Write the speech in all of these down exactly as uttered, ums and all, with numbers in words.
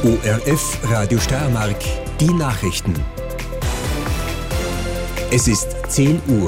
O R F Radio Steiermark, die Nachrichten. Es ist zehn Uhr.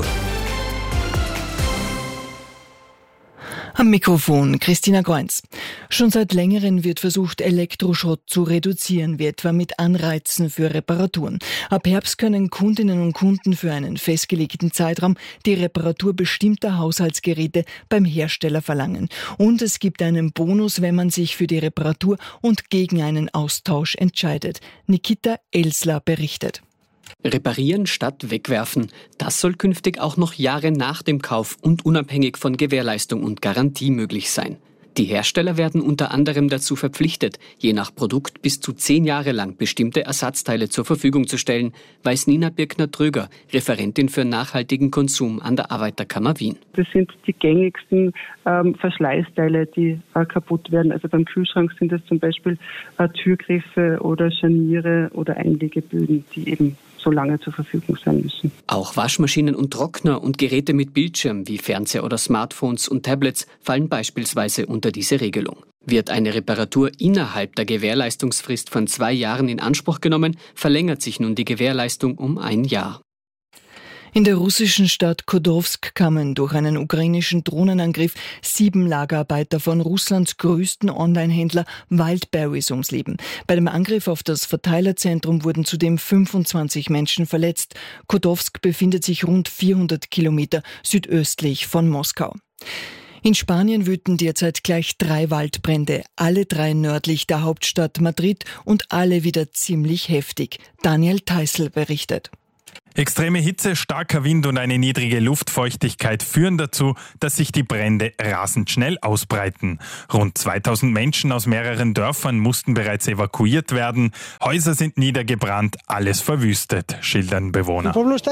Am Mikrofon Christina Greunz. Schon seit längerem wird versucht, Elektroschrott zu reduzieren, wie etwa mit Anreizen für Reparaturen. Ab Herbst können Kundinnen und Kunden für einen festgelegten Zeitraum die Reparatur bestimmter Haushaltsgeräte beim Hersteller verlangen. Und es gibt einen Bonus, wenn man sich für die Reparatur und gegen einen Austausch entscheidet. Nikita Elsler berichtet. Reparieren statt wegwerfen, das soll künftig auch noch Jahre nach dem Kauf und unabhängig von Gewährleistung und Garantie möglich sein. Die Hersteller werden unter anderem dazu verpflichtet, je nach Produkt bis zu zehn Jahre lang bestimmte Ersatzteile zur Verfügung zu stellen, weiß Nina Birkner-Tröger, Referentin für nachhaltigen Konsum an der Arbeiterkammer Wien. Das sind die gängigsten ähm, Verschleißteile, die äh, kaputt werden. Also beim Kühlschrank sind das zum Beispiel äh, Türgriffe oder Scharniere oder Einlegeböden, die eben so lange zur Verfügung sein müssen. Auch Waschmaschinen und Trockner und Geräte mit Bildschirm wie Fernseher oder Smartphones und Tablets fallen beispielsweise unter diese Regelung. Wird eine Reparatur innerhalb der Gewährleistungsfrist von zwei Jahren in Anspruch genommen, verlängert sich nun die Gewährleistung um ein Jahr. In der russischen Stadt Khodorkovsk kamen durch einen ukrainischen Drohnenangriff sieben Lagerarbeiter von Russlands größten Online-Händler Wildberries ums Leben. Bei dem Angriff auf das Verteilerzentrum wurden zudem fünfundzwanzig Menschen verletzt. Khodorkovsk befindet sich rund vierhundert Kilometer südöstlich von Moskau. In Spanien wüten derzeit gleich drei Waldbrände, alle drei nördlich der Hauptstadt Madrid und alle wieder ziemlich heftig. Daniel Teissl berichtet. Extreme Hitze, starker Wind und eine niedrige Luftfeuchtigkeit führen dazu, dass sich die Brände rasend schnell ausbreiten. Rund zweitausend Menschen aus mehreren Dörfern mussten bereits evakuiert werden. Häuser sind niedergebrannt, alles verwüstet, schildern Bewohner.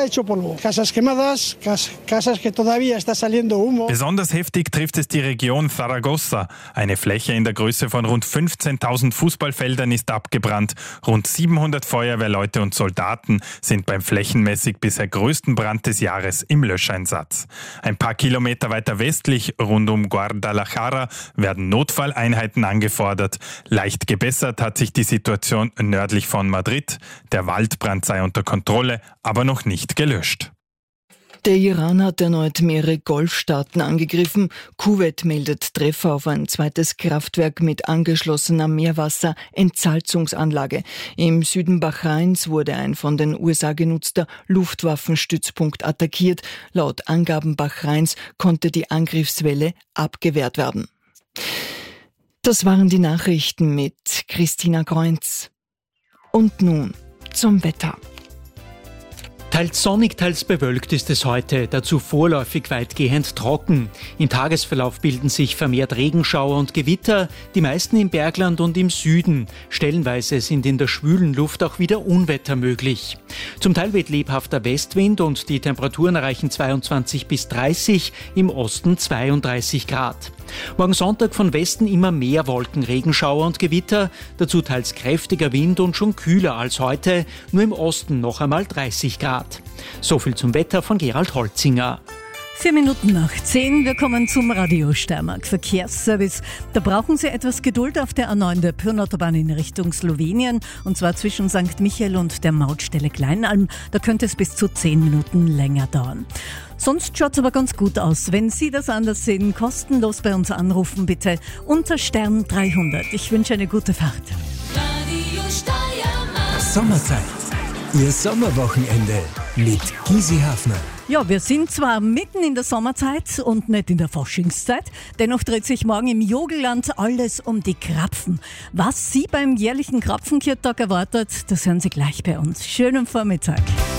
Besonders heftig trifft es die Region Zaragoza. Eine Fläche in der Größe von rund fünfzehntausend Fußballfeldern ist abgebrannt. Rund siebenhundert Feuerwehrleute und Soldaten sind beim Flächenmäßig bisher größten Brand des Jahres im Löscheinsatz. Ein paar Kilometer weiter westlich, rund um Guadalajara, werden Notfalleinheiten angefordert. Leicht gebessert hat sich die Situation nördlich von Madrid. Der Waldbrand sei unter Kontrolle, aber noch nicht gelöscht. Der Iran hat erneut mehrere Golfstaaten angegriffen. Kuwait meldet Treffer auf ein zweites Kraftwerk mit angeschlossener Meerwasserentsalzungsanlage. Im Süden Bahrains wurde ein von den U S A genutzter Luftwaffenstützpunkt attackiert. Laut Angaben Bahrains konnte die Angriffswelle abgewehrt werden. Das waren die Nachrichten mit Christina Greunz. Und nun zum Wetter. Teils sonnig, teils bewölkt ist es heute, dazu vorläufig weitgehend trocken. Im Tagesverlauf bilden sich vermehrt Regenschauer und Gewitter, die meisten im Bergland und im Süden. Stellenweise sind in der schwülen Luft auch wieder Unwetter möglich. Zum Teil weht lebhafter Westwind und die Temperaturen erreichen zweiundzwanzig bis dreißig, im Osten zweiunddreißig Grad. Morgen Sonntag von Westen immer mehr Wolken, Regenschauer und Gewitter, dazu teils kräftiger Wind und schon kühler als heute, nur im Osten noch einmal dreißig Grad. So viel zum Wetter von Gerald Holzinger. Vier Minuten nach zehn, wir kommen zum Radio Steiermark Verkehrsservice. Da brauchen Sie etwas Geduld auf der A neun der Pirnautobahn in Richtung Slowenien, und zwar zwischen Sankt Michael und der Mautstelle Kleinalm. Da könnte es bis zu zehn Minuten länger dauern. Sonst schaut es aber ganz gut aus. Wenn Sie das anders sehen, kostenlos bei uns anrufen, bitte unter Stern dreihundert. Ich wünsche eine gute Fahrt. Radio Steiermark. Sommerzeit. Ihr Sommerwochenende mit Gysi Hafner. Ja, wir sind zwar mitten in der Sommerzeit und nicht in der Faschingszeit, dennoch dreht sich morgen im Jogelland alles um die Krapfen. Was Sie beim jährlichen Krapfenkirchtag erwartet, das hören Sie gleich bei uns. Schönen Vormittag.